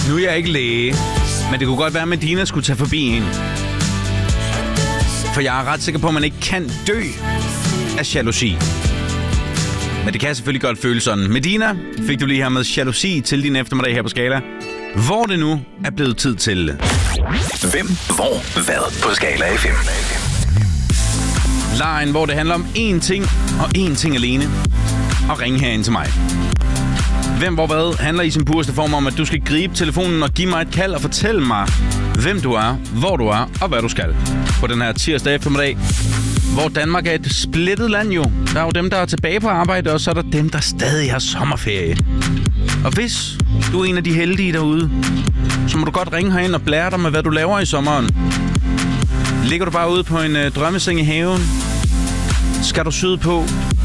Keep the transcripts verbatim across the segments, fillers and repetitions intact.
Nu er jeg ikke læge, men det kunne godt være, at Medina skulle tage forbi en. For jeg er ret sikker på, at man ikke kan dø af jalousi. Men det kan selvfølgelig godt føles sådan. Medina fik du lige her med jalousi til din eftermiddag her på Skala. Hvor det nu er blevet tid til. Hvem, hvor, hvad på Skala F M. Lejen, hvor det handler om én ting og én ting alene. Og ringe herind til mig. Hvem, hvor, hvad handler i sin pureste form om, at du skal gribe telefonen og give mig et kald og fortælle mig, hvem du er, hvor du er og hvad du skal. På den her tirsdag eftermiddag, hvor Danmark er et splittet land jo. Der er jo dem, der er tilbage på arbejde, og så er der dem, der stadig har sommerferie. Og hvis du er en af de heldige derude, så må du godt ringe herind og blære dig med, hvad du laver i sommeren. Ligger du bare ude på en øh, drømmeseng i haven? Skal du syde på?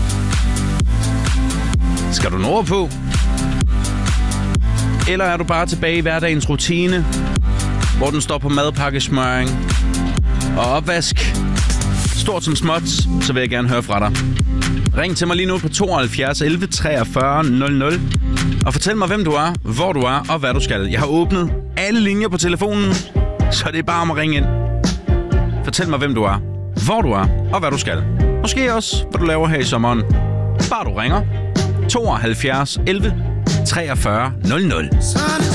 Skal du nordpå? Eller er du bare tilbage i hverdagens rutine, hvor den står på madpakkesmøring og opvask? Stort som småt, så vil jeg gerne høre fra dig. Ring til mig lige nu på tooghalvfjerds elleve treogfyrre nul nul og fortæl mig, hvem du er, hvor du er og hvad du skal. Jeg har åbnet alle linjer på telefonen, så det er bare om at ringe ind. Fortæl mig, hvem du er, hvor du er og hvad du skal. Måske også, hvad du laver her i sommeren. Bare du ringer. tooghalvfjerds elleve treogfyrre nul nul.